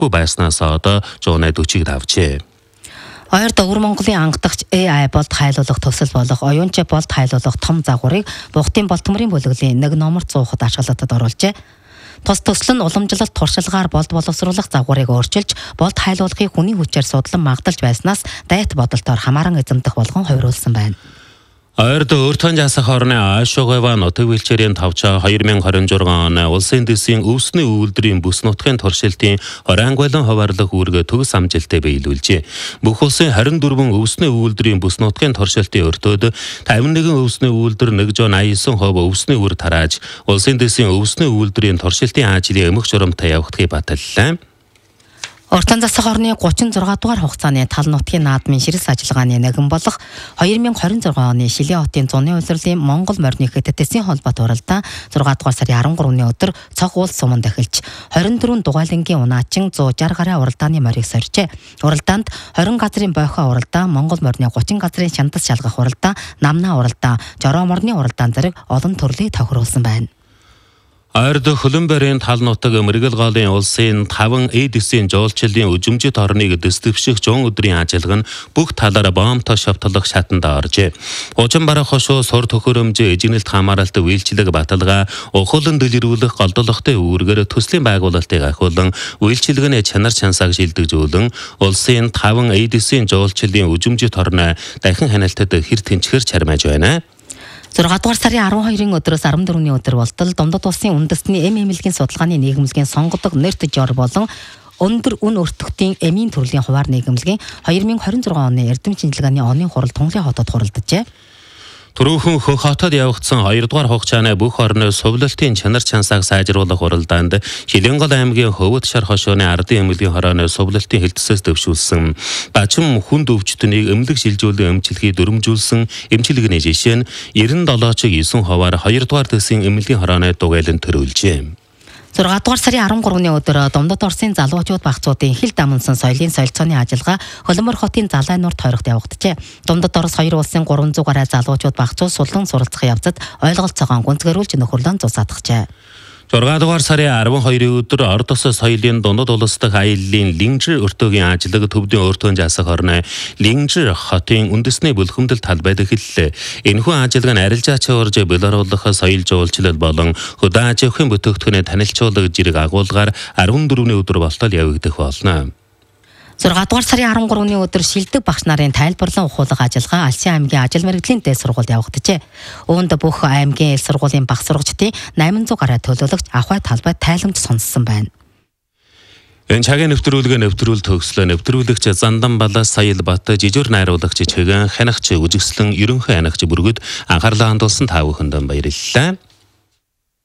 байснаас одоо 140-ыг давжээ. Хоёр Өвөр Монголын ангадагч AI болд хайлуулах төсөл болох оюунч болд хайлуулах том загварыг Бухтын Болтморын бүлэглэлийн 1 номер 100-д ашиглалтад оруулжээ. Тус төсөл нь уламжлалт туршилгаар болд боловсруулах загварыг өөрчилж, болд хайлуулахыг хүний хүчээр судлан магадalж байснаас дайт бодолтоор хамааран эзэмдэх болгон хувируулсан байна. Ойрд өөртөө жасах орны Аашугава нутаг бэлчээрийн тавчаа 2026 оны улсын дэсийн өвсний үйлдвэрийн бүс нутгийн туршилтын хорангуйлан хуваарлах үүргээ төгс амжилттай биелүүлжээ. Бүх улсын 24 өвсний үйлдвэрийн бүс нутгийн туршилтын өртөөд 51 өвсний үйлдвэр 189% өвсний үр тарааж, улсын дэсийн өвсний үйлдвэрийн туршилтын ажлын эмх журамтай явагдахыг баталлаа. Уртлан засах орны 36 дугаар хугацааны тал нутгийн наадмын ширээс ажиллагааны нэгэн болох 2026 оны Шилийн хотын зуны улирлын Монгол морины хэдтэсийн холбоот уралдаан 6 дугаар сарын 13-ны өдөр цог уул суманд эхэлж 24 дугайлангийн унаачин 160 гаруй уралдааны морийг сорьжээ. Уралдаанд 20 газрын бойхоо уралдаан, Монгол морины 30 газрын шантас шалгах уралдаан, намнаа уралдаан, жороо морны уралдаан зэрэг олон төрлийг тохируулсан байна. Ойрд хөлбөмбөрийн тал нутаг мэрэгэл голын улсын 5 эдисийн жуулчлалын үжимжит орныг дэвших 100 өдрийн ажиллагаа нь бүх талаараа боомтой шавтлах шатанд оржээ. Хуучин барах хошуу сур төхөөрөмж эжигнэлт хамааралт үйлчлэг баталгаа ухуулан дэлгэрүүлэх голдолготой үүргээр төслийн байгуулалтыг ахиулан үйлчлэгний чанар чансааг шилдэгжүүлэн улсын 5 эдисийн жуулчлалын үжимжит орноо дахин хяналтад хэр тэнцгэр чармааж байна. 6 дугаар сарын 12-ийн өдрөөс 14-ний өдөр болтол Домдод улсын үндэсний эм эмнэлгийн судалгааны нийгэмлэгийн сонгодог нэрт жор болон өндөр үн өртөгтийн эмийн төрлийн хуваар нийгэмлэгийн 2026 оны эрдэм шинжилгээний оны хурал Тунгалын хотод хуралджээ. Түрүүхэн Хөн хотод явагдсан 2 дугаар хугацааны бүх орны сувлалтын чанар чансааг сайжруулах уралдаанд Шилэнгол аймгийн Хөвөд шар хошууны ардын эмнэлгийн хорооны сувлалтын хэлтсээс дэвшүүлсэн бачим хүнд өвчтөнийг эмнэлэг шилжүүлэн эмчилгээг дүрмжүүлсэн эмчилгээний жишээ нь 97.9% 2 дугаар дэсийн эмнэлгийн хорооны дугайлан төрүүлжээ. 6 дугаар сарын 13-ны өдөр Домдод Орсын залуучууд багцуудын хил дамнсан соёлын солилцооны ажиллагаа Хөлбөмбөр хотын Залай нурт хойрогт явагджээ. Домдод Орос 2 улсын 300 гаруй залуучууд багцууд суллан суралцах явцад ойлголцоогоо гүнзгэрүүлж нөхөрлөн зузаатгажээ. 6 дугаар сарын 12-ийн өдөр Орд улс соёлын дундад улс дахь аяллаа Лингжир өртөөгийн ажлыг төвдийн өөртөө жасах орны Лингжир хотын үндэсний бүлхэмдэл талбайд эхэллээ. Энэхүү ажиллагаа нь арилжаач урж белоруулах соёл жуулчлал болон хөдөө аж ахуйн бүтээгдэхүүний танилцуулга зэрэг агуулгаар 14-ний өдөр болтол явагдах болно. 6 дугаар сарын 13-ны өдөр шилдэг багш нарын тайлбарлан ухуулах ажиллагаа Алсын аймгийн ажил мэргэжлийн дээд сургуульд явагджээ. Үүнд бүх аймгийн эл сургуулийн багш сурагчдын 800 гаруй төлөөлөгч ахуй талбай тайламж сонссон байна. Энэ цагийн нэвтрүүлгээ нэвтрүүл төгслөө. Нэвтрүүлэгч Зандан Балаас Саялбат, жижигэр найруулагч Чигэн, хянагч Үжигслэн, ерөнхий хянагч Бүргэд анхаарлаа хандуулсан та бүхэнд баярлалаа.